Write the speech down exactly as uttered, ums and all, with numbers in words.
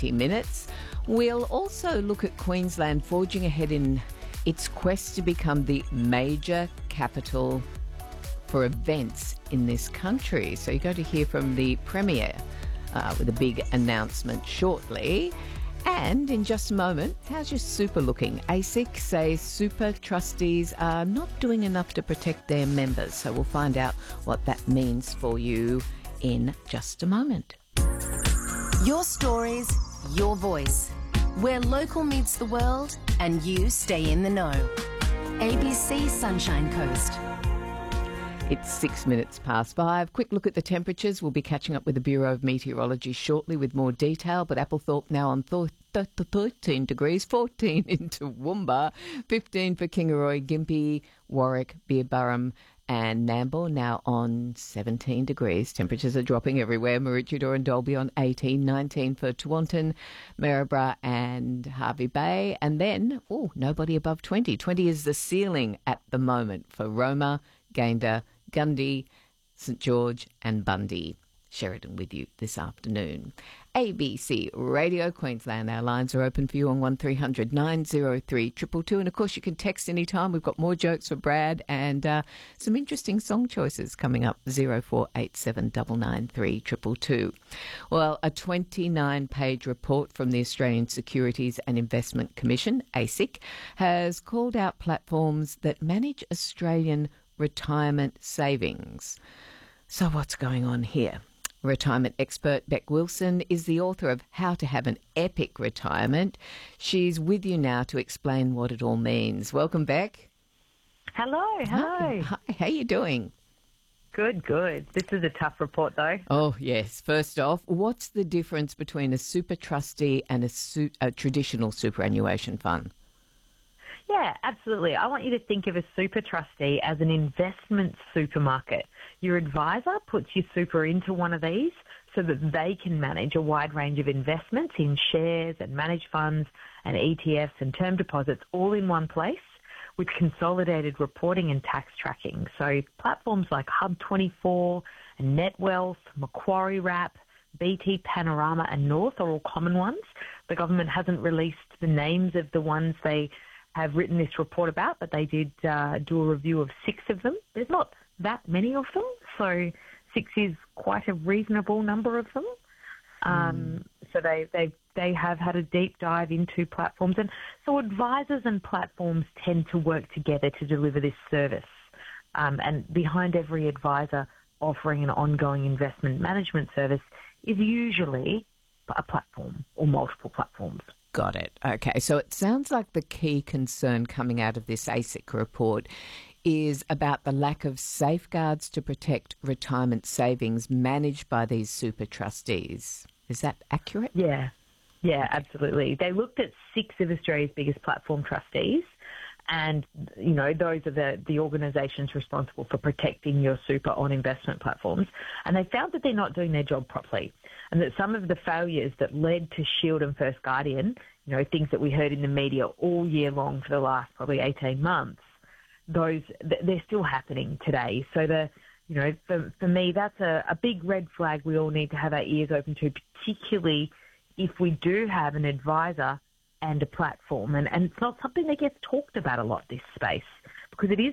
ninety minutes. We'll also look at Queensland forging ahead in its quest to become the major capital for events in this country. So you're going to hear from the Premier uh, with a big announcement shortly. And in just a moment, how's your super looking? ASIC says super trustees are not doing enough to protect their members. So we'll find out what that means for you in just a moment. Your stories, your voice. Where local meets the world and you stay in the know. A B C Sunshine Coast. It's six minutes past five. Quick look at the temperatures. We'll be catching up with the Bureau of Meteorology shortly with more detail. But Applethorpe now on th- th- th- thirteen degrees, fourteen in Toowoomba, fifteen for Kingaroy, Gympie, Warwick, Beerburrum and Nambour now on seventeen degrees. Temperatures are dropping everywhere. Maroochydore and Dalby on eighteen, nineteen for Tewantin, Maryborough and Hervey Bay. And then, oh, nobody above twenty. twenty is the ceiling at the moment for Roma, Gayndah, Gundy, St George and Bundy. Sheridan with you this afternoon. A B C Radio Queensland. Our lines are open for you on one three hundred nine oh three two two two. And, of course, you can text anytime. We've got more jokes for Brad and uh, some interesting song choices coming up, oh four eight seven nine nine three two two two. Well, a twenty-nine page report from the Australian Securities and Investment Commission, ASIC, has called out platforms that manage Australian retirement savings. So what's going on here? Retirement expert Beck Wilson is the author of How to Have an Epic Retirement. She's with you now to explain what it all means. Welcome, Beck. Hello, hello. Hi, hi, how are you doing? Good, good. This is a tough report, though. Oh, yes. First off, what's the difference between a super trustee and a, su- a traditional superannuation fund? Yeah, absolutely. I want you to think of a super trustee as an investment supermarket. Your advisor puts your super into one of these so that they can manage a wide range of investments in shares and managed funds and E T Fs and term deposits all in one place with consolidated reporting and tax tracking. So platforms like Hub twenty-four and NetWealth, Macquarie Wrap, B T Panorama and North are all common ones. The government hasn't released the names of the ones they have written this report about, but they did uh, do a review of six of them. There's not that many of them, so six is quite a reasonable number of them. Um, mm. So they, they, they have had a deep dive into platforms. And so advisors and platforms tend to work together to deliver this service. Um, and behind every advisor offering an ongoing investment management service is usually a platform or multiple platforms. Got it. Okay, so it sounds like the key concern coming out of this ASIC report is about the lack of safeguards to protect retirement savings managed by these super trustees. Is that accurate? Yeah, yeah, absolutely. They looked at six of Australia's biggest platform trustees and, you know, those are the, the organisations responsible for protecting your super on investment platforms, and they found that they're not doing their job properly. And that some of the failures that led to Shield and First Guardian, you know, things that we heard in the media all year long for the last probably eighteen months, those, they're still happening today. So, the, you know, for, for me, that's a, a big red flag we all need to have our ears open to, particularly if we do have an advisor and a platform. And, and it's not something that gets talked about a lot, this space, because it is